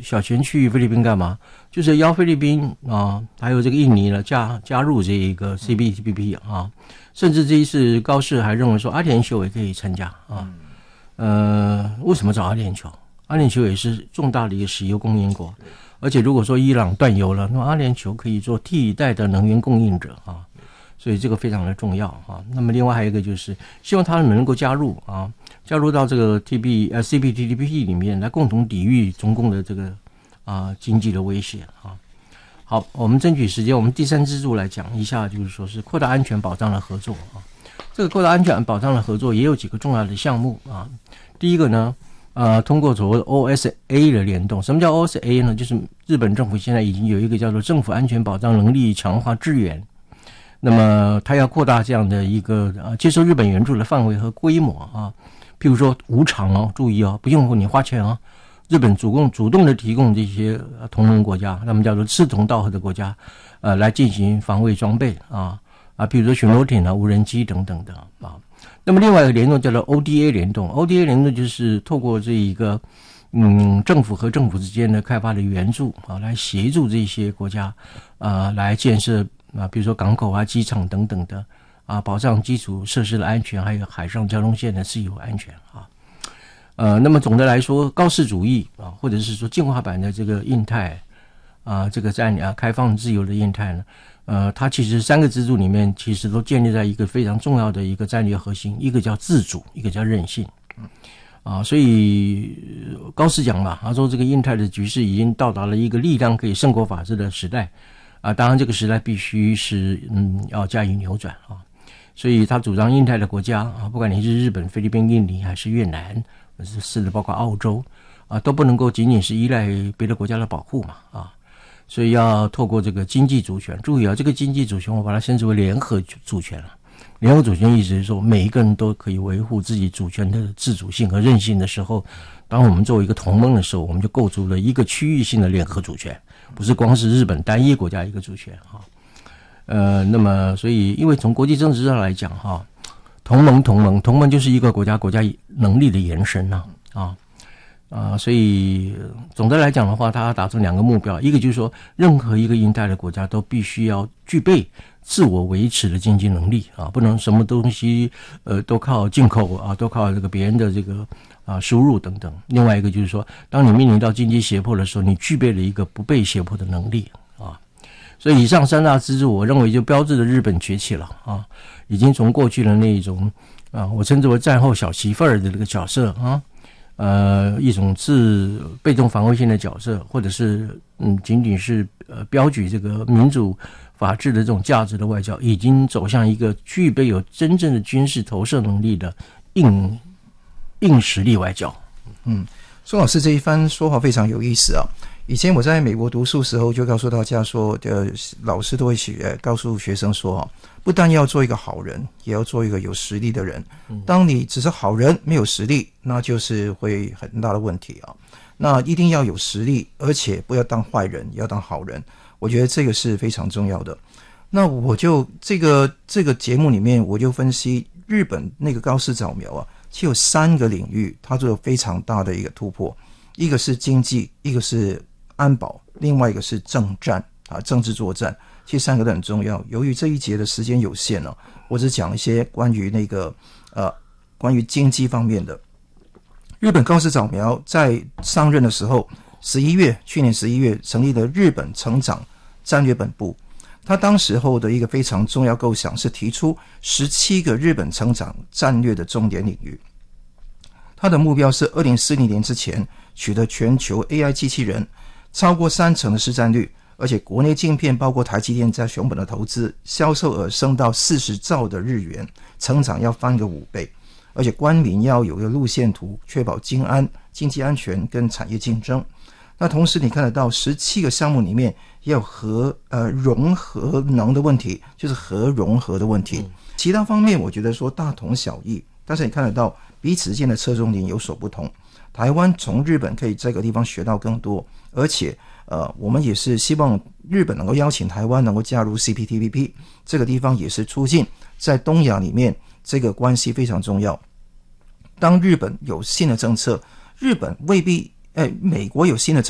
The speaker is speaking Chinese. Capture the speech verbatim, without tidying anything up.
小泉去菲律宾干嘛？就是邀菲律宾啊，还有这个印尼呢加加入这一个 C P T P P 啊，甚至这一次高市还认为说阿联酋也可以参加啊。呃，为什么找阿联酋？阿联酋也是重大的一个石油供应国，而且如果说伊朗断油了，那么阿联酋可以做替代的能源供应者啊，所以这个非常的重要啊。那么另外还有一个就是希望他们能够加入啊，加入到这个 T P 呃 C P T P P 里面来，共同抵御中共的这个啊经济的威胁啊。好，我们争取时间，我们第三支柱来讲一下，就是说是扩大安全保障的合作啊。这个扩大安全保障的合作也有几个重要的项目啊。第一个呢，呃，通过所谓的 O S A 的联动。什么叫 O S A 呢？就是日本政府现在已经有一个叫做政府安全保障能力强化支援。那么它要扩大这样的一个呃接受日本援助的范围和规模啊。譬如说无偿哦，注意哦，不用你花钱哦。日本主动主动的提供这些同盟国家，他们叫做志同道合的国家，呃，来进行防卫装备啊啊，比如说巡逻艇啊、无人机等等的啊。那么另外一个联动叫做 O D A 联动 ，O D A 联动就是透过这一个嗯政府和政府之间的开发的援助啊，来协助这些国家啊来建设啊，比如说港口啊、机场等等的啊，保障基础设施的安全，还有海上交通线的自由安全啊。呃，那么总的来说，高市主义啊，或者是说进化版的这个印太啊，这个战略啊，开放自由的印太呢，呃，它其实三个支柱里面，其实都建立在一个非常重要的一个战略核心，一个叫自主，一个叫韧性。啊，所以高市讲嘛，他说这个印太的局势已经到达了一个力量可以胜过法治的时代啊，当然这个时代必须是嗯要加以扭转啊，所以他主张印太的国家啊，不管你是日本、菲律宾、印尼还是越南。是的，包括澳洲啊，都不能够仅仅是依赖别的国家的保护嘛啊，所以要透过这个经济主权。注意啊，这个经济主权我把它称之为联合主权了。联合主权意思是说，每一个人都可以维护自己主权的自主性和韧性的时候，当我们作为一个同盟的时候，我们就构筑了一个区域性的联合主权，不是光是日本单一国家一个主权啊。呃，那么所以，因为从国际政治上来讲哈。同盟，同盟，同盟就是一个国家国家能力的延伸呐、啊，啊啊，所以总的来讲的话，它打出两个目标，一个就是说，任何一个印太的国家都必须要具备自我维持的经济能力啊，不能什么东西呃都靠进口啊，都靠这个别人的这个啊输入等等。另外一个就是说，当你面临到经济胁迫的时候，你具备了一个不被胁迫的能力啊。所以以上三大支柱，我认为就标志着日本崛起了啊。已经从过去的那一种啊，我称之为战后小媳妇儿的这个角色啊，呃，一种是被动防卫性的角色，或者是嗯，仅仅是呃标举这个民主法治的这种价值的外交，已经走向一个具备有真正的军事投射能力的硬硬实力外交。 嗯，宋老师这一番说法非常有意思啊。以前我在美国读书时候，就告诉大家说，呃，老师都会学告诉学生说，不但要做一个好人，也要做一个有实力的人。当你只是好人没有实力，那就是会很大的问题啊。那一定要有实力，而且不要当坏人，要当好人。我觉得这个是非常重要的。那我就这个这个节目里面，我就分析日本那个高市早苗啊，其实有三个领域，它做了非常大的一个突破。一个是经济，一个是安保，另外一个是政战啊，政治作战，其实三个都很重要。由于这一节的时间有限了、啊，我只讲一些关于那个呃，关于经济方面的。日本高市早苗在上任的时候，十一月，去年十一月成立了日本成长战略本部。他当时候的一个非常重要构想是提出十七个日本成长战略的重点领域。他的目标是二零四零年之前取得全球 A I 机器人超过三成的市占率，而且国内晶片包括台积电在熊本的投资销售额升到四十兆的日元，成长要翻个五倍，而且官民要有一个路线图，确保经安、经济安全跟产业竞争。那同时你看得到十七个项目里面也有核呃融合能的问题，就是核融合的问题。其他方面我觉得说大同小异，但是你看得到彼此之间的侧重点有所不同。台湾从日本可以这个地方学到更多，而且呃，我们也是希望日本能够邀请台湾能够加入 C P T P P， 这个地方也是促进在东亚里面这个关系非常重要。当日本有新的政策，日本未必，哎，美国有新的政策